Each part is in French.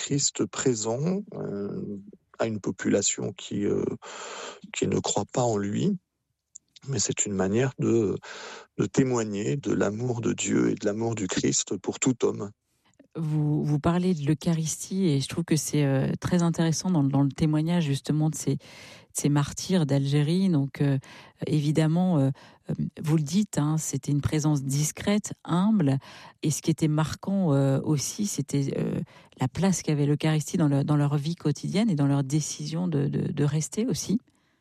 Christ présent à une population qui ne croit pas en lui. Mais c'est une manière de témoigner de l'amour de Dieu et de l'amour du Christ pour tout homme. Vous parlez de l'Eucharistie et je trouve que c'est très intéressant dans le témoignage justement de ces martyrs d'Algérie. Donc évidemment, vous le dites, hein, c'était une présence discrète, humble. Et ce qui était marquant aussi, c'était la place qu'avait l'Eucharistie dans leur vie quotidienne et dans leur décision de rester aussi.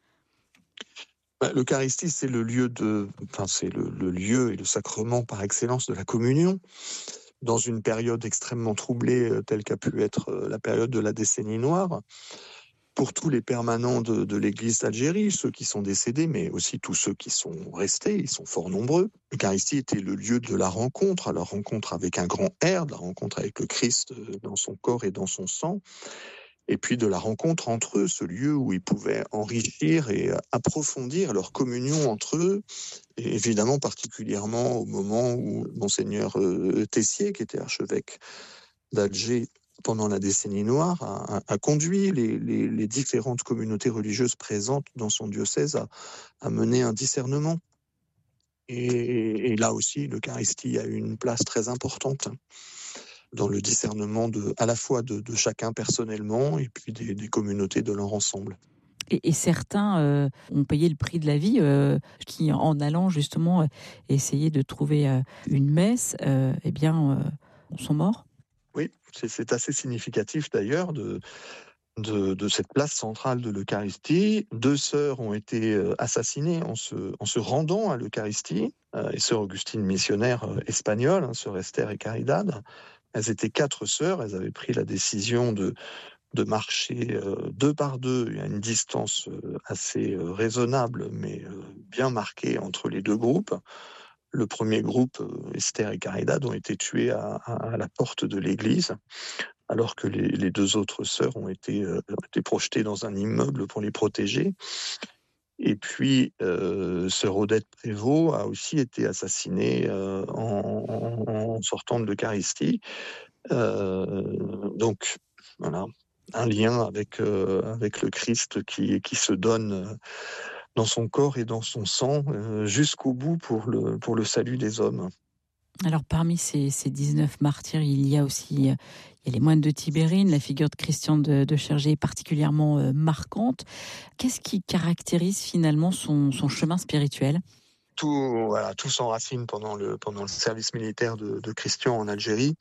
L'Eucharistie, c'est le lieu c'est le lieu et le sacrement par excellence de la communion. Dans une période extrêmement troublée telle qu'a pu être la période de la décennie noire, pour tous les permanents de l'Église d'Algérie, ceux qui sont décédés, mais aussi tous ceux qui sont restés, ils sont fort nombreux. L'Eucharistie était le lieu de la rencontre avec un grand R, de la rencontre avec le Christ dans son corps et dans son sang, et puis de la rencontre entre eux, ce lieu où ils pouvaient enrichir et approfondir leur communion entre eux, et évidemment particulièrement au moment où Monseigneur Tessier, qui était archevêque d'Alger pendant la décennie noire, a conduit les différentes communautés religieuses présentes dans son diocèse à mener un discernement. Et là aussi, l'Eucharistie a eu une place très importante dans le discernement à la fois de chacun personnellement et puis des communautés de leur ensemble. Et certains ont payé le prix de la vie, qui en allant justement essayer de trouver une messe, sont morts. Oui, c'est assez significatif d'ailleurs de cette place centrale de l'Eucharistie. 2 sœurs ont été assassinées en se rendant à l'Eucharistie, et sœur Augustine missionnaire espagnole, sœur Esther et Caridad. Elles étaient 4 sœurs, elles avaient pris la décision de marcher 2 par 2 à une distance assez raisonnable, mais bien marquée entre les 2 groupes. Le premier groupe, Esther et Caridad, ont été tués à la porte de l'église, alors que les 2 autres sœurs ont été projetées dans un immeuble pour les protéger. Et puis, sœur Odette Prévost a aussi été assassinée en sortant de l'Eucharistie. Donc, voilà, un lien avec le Christ qui se donne dans son corps et dans son sang jusqu'au bout pour le salut des hommes. Alors parmi ces 19 martyrs, il y a les moines de Tibérine. La figure de Christian de Chergé est particulièrement marquante. Qu'est-ce qui caractérise finalement son chemin spirituel ? Tout s'enracine pendant le service militaire de Christian en Algérie.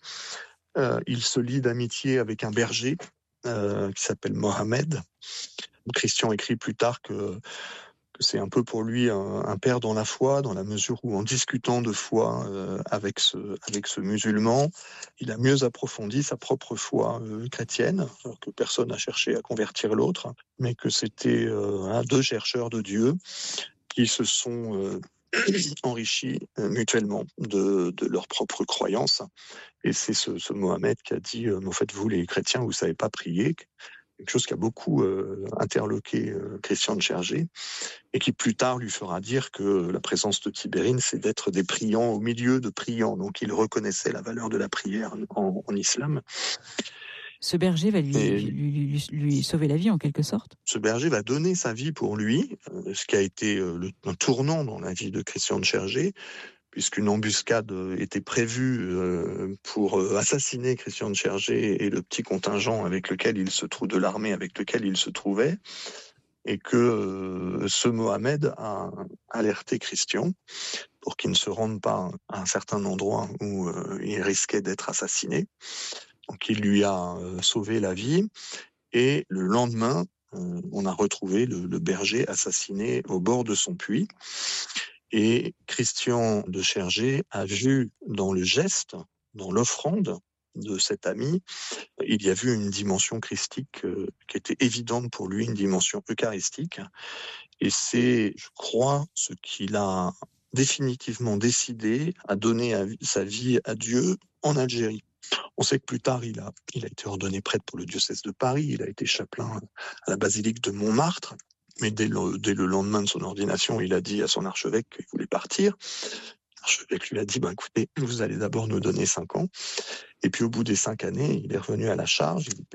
Il se lie d'amitié avec un berger qui s'appelle Mohamed. Christian écrit plus tard que c'est un peu pour lui un père dans la foi, dans la mesure où en discutant de foi avec ce musulman, il a mieux approfondi sa propre foi chrétienne, alors que personne n'a cherché à convertir l'autre, mais que c'était 2 chercheurs de Dieu qui se sont enrichis mutuellement de leur propre croyance. Et c'est ce Mohamed qui a dit en fait, vous les chrétiens, vous savez pas prier, quelque chose qui a beaucoup interloqué Christian de Chergé, et qui plus tard lui fera dire que la présence de Tibérine, c'est d'être des priants au milieu de priants. Donc il reconnaissait la valeur de la prière en islam. Ce berger va lui sauver la vie en quelque sorte. Ce berger va donner sa vie pour lui, ce qui a été un tournant dans la vie de Christian de Chergé, puisqu'une embuscade était prévue pour assassiner Christian de Chergé et le petit contingent de l'armée avec lequel il se trouvait, et que ce Mohamed a alerté Christian pour qu'il ne se rende pas à un certain endroit où il risquait d'être assassiné. Donc il lui a sauvé la vie, et le lendemain, on a retrouvé le berger assassiné au bord de son puits. Et Christian de Chergé a vu dans le geste, dans l'offrande de cet ami, il y a vu une dimension christique qui était évidente pour lui, une dimension eucharistique. Et c'est, je crois, ce qu'il a définitivement décidé à donner sa vie à Dieu en Algérie. On sait que plus tard, il a été ordonné prêtre pour le diocèse de Paris, il a été chapelain à la basilique de Montmartre, mais dès le lendemain de son ordination, il a dit à son archevêque qu'il voulait partir. L'archevêque lui a dit, écoutez, vous allez d'abord nous donner 5 ans, et puis au bout des 5 années, il est revenu à la charge,